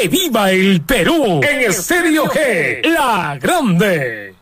¡Que viva el Perú! En Estéreo G, la grande.